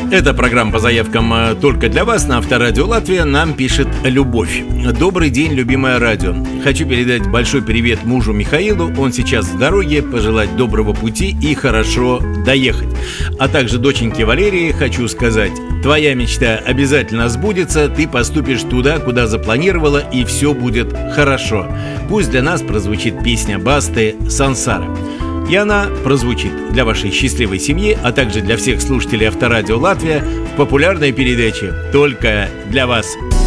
Это программа по заявкам только для вас на Авторадио Латвия. Нам пишет Любовь. Добрый день, любимое радио. Хочу передать большой привет мужу Михаилу. Он сейчас в дороге. Пожелать доброго пути и хорошо доехать. А также доченьке Валерии хочу сказать: твоя мечта обязательно сбудется. Ты поступишь туда, куда запланировала, и все будет хорошо. Пусть для нас прозвучит песня Басты «Сансара». И она прозвучит для вашей счастливой семьи, а также для всех слушателей Авторадио Латвия в популярной передаче «Только для вас».